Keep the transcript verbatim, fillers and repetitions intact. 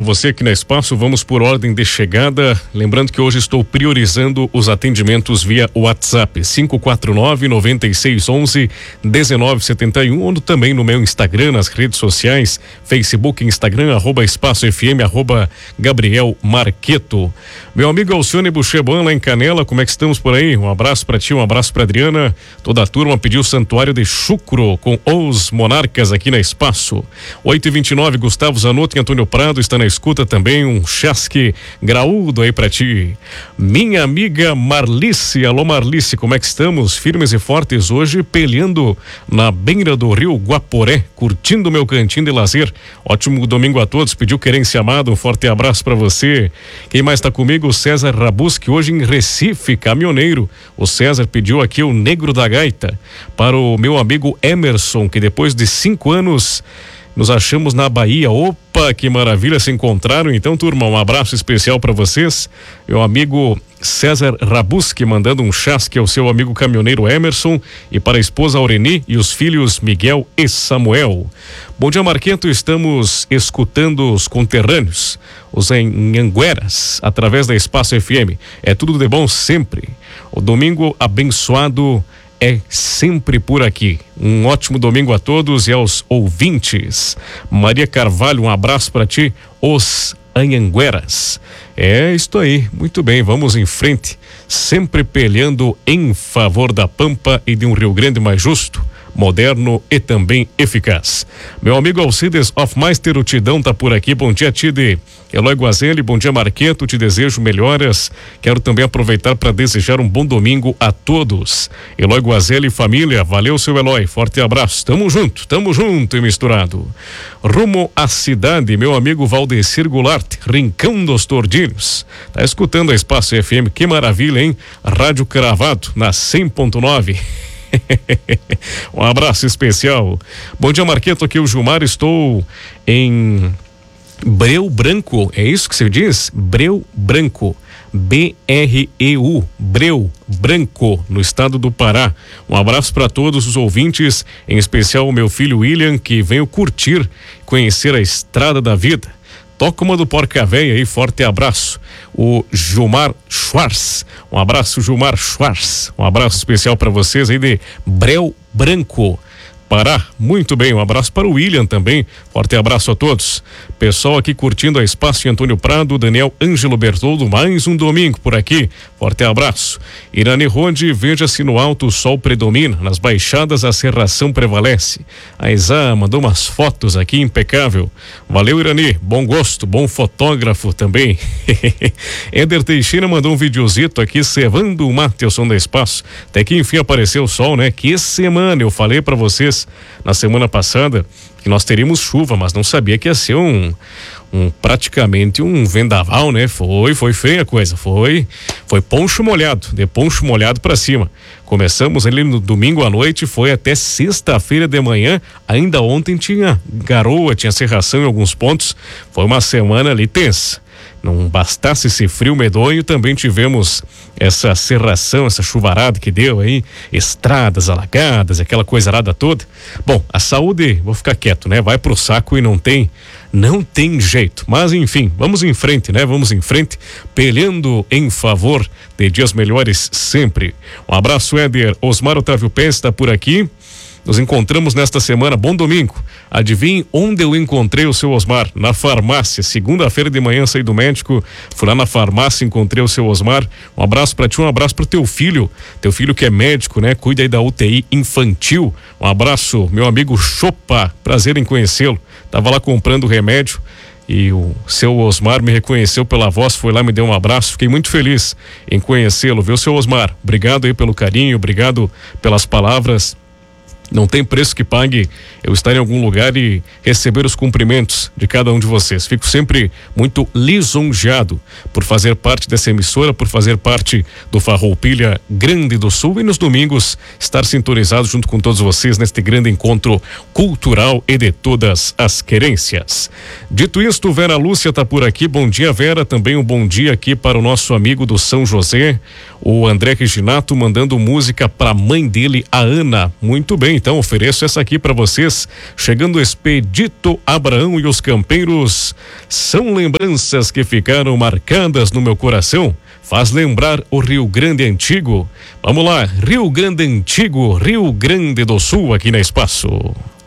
você aqui na Espaço, vamos por ordem de chegada. Lembrando que hoje estou priorizando os atendimentos via WhatsApp cinco quatro nove, nove seis um um, um nove sete um, ou também no meu Instagram, nas redes sociais, Facebook, Instagram, arroba Espaço F M, arroba Gabriel Marqueto. Meu amigo Alcione Bucheban, lá em Canela, como é que estamos por aí? Um abraço para ti, um abraço para Adriana. Toda a turma pediu o Santuário de Chucro com os Monarcas aqui na Espaço. oito e vinte e nove, Gustavo Zanotto e Antônio Prado está na escuta também. Um chasque graúdo aí pra ti. Minha amiga Marlice, alô Marlice, como é que estamos? Firmes e fortes hoje, peleando na beira do rio Guaporé, curtindo meu cantinho de lazer. Ótimo domingo a todos, pediu querência amado, um forte abraço pra você. Quem mais tá comigo? O César Rabuski, hoje em Recife, caminhoneiro. O César pediu aqui o Negro da Gaita para o meu amigo Emerson, que depois de cinco anos nos achamos na Bahia. Opa, que maravilha, se encontraram. Então, turma, um abraço especial para vocês. Meu amigo César Rabuski mandando um chasque ao seu amigo caminhoneiro Emerson e para a esposa Aureni e os filhos Miguel e Samuel. Bom dia, Marqueto, estamos escutando os conterrâneos, os Anhangueras, através da Espaço F M. É tudo de bom sempre. O domingo abençoado é sempre por aqui. Um ótimo domingo a todos e aos ouvintes. Maria Carvalho, um abraço para ti, os Anhangueras. É isto aí, muito bem, vamos em frente, sempre peleando em favor da Pampa e de um Rio Grande mais justo, moderno e também eficaz. Meu amigo Alcides Hofmeister, o Tidão tá por aqui. Bom dia, Tide. Eloy Guazelli, bom dia, Marqueto, te desejo melhoras. Quero também aproveitar para desejar um bom domingo a todos. Eloy Guazelli, família, valeu, seu Eloy, forte abraço. Tamo junto, tamo junto e misturado. Rumo à cidade, meu amigo Valdecir Goulart, Rincão dos Tordilhos. Tá escutando a Espaço F M, que maravilha, hein? Rádio Cravado, na cem ponto nove. Um abraço especial. Bom dia, Marqueto, aqui é o Gilmar, estou em Breu Branco, é isso que você diz? Breu Branco, B R E U, Breu Branco, no estado do Pará. Um abraço para todos os ouvintes, em especial o meu filho William, que veio curtir, conhecer a estrada da vida. Toca uma do Porca Véia aí, forte abraço. O Gilmar Schwartz, um abraço, Gilmar Schwartz, um abraço especial para vocês aí de Breu Branco, Pará. Muito bem, um abraço para o William também, forte abraço a todos. Pessoal aqui curtindo a Espaço, Antônio Prado, Daniel Ângelo Bertoldo, mais um domingo por aqui, forte abraço. Irani Ronde, veja-se no alto o sol predomina, nas baixadas a serração prevalece. A Isa mandou umas fotos aqui, impecável. Valeu, Irani, bom gosto, bom fotógrafo também. Éder Teixeira mandou um videozito aqui, cevando o mate ao som da Espaço. Até que enfim apareceu o sol, né? Que semana, eu falei para vocês na semana passada que nós teríamos chuva, mas não sabia que ia ser um, um praticamente um vendaval, né? Foi, foi feia a coisa, foi, foi poncho molhado, de poncho molhado para cima. Começamos ali no domingo à noite, foi até sexta-feira de manhã, ainda ontem tinha garoa, tinha cerração em alguns pontos, foi uma semana ali tensa. Não bastasse esse frio medonho, também tivemos essa serração, essa chuvarada que deu aí, estradas alagadas, aquela coisa arada toda. Bom, a saúde, vou ficar quieto, né? Vai pro saco e não tem, não tem jeito. Mas enfim, vamos em frente, né? Vamos em frente, peleando em favor de dias melhores sempre. Um abraço, Éder. Osmar Otávio Pérez está por aqui. Nos encontramos nesta semana, bom domingo. Adivinhe onde eu encontrei o seu Osmar? Na farmácia. Segunda-feira de manhã saí do médico, fui lá na farmácia, encontrei o seu Osmar. Um abraço pra ti, um abraço pro teu filho. Teu filho que é médico, né? Cuida aí da U T I infantil. Um abraço, meu amigo Chopa. Prazer em conhecê-lo. Tava lá comprando remédio e o seu Osmar me reconheceu pela voz, foi lá, me deu um abraço. Fiquei muito feliz em conhecê-lo, viu, seu Osmar? Obrigado aí pelo carinho, obrigado pelas palavras. Não tem preço que pague eu estar em algum lugar e receber os cumprimentos de cada um de vocês. Fico sempre muito lisonjeado por fazer parte dessa emissora, por fazer parte do Farroupilha Grande do Sul e nos domingos estar sintonizado junto com todos vocês neste grande encontro cultural e de todas as querências. Dito isto, Vera Lúcia tá por aqui. Bom dia, Vera. Também um bom dia aqui para o nosso amigo do São José, o André Reginato, mandando música para a mãe dele, a Ana. Muito bem. então ofereço essa aqui para vocês. Chegando o Expedito Abraão e os campeiros. São lembranças que ficaram marcadas no meu coração. Faz lembrar o Rio Grande Antigo. Vamos lá, Rio Grande Antigo, Rio Grande do Sul, aqui na Espaço.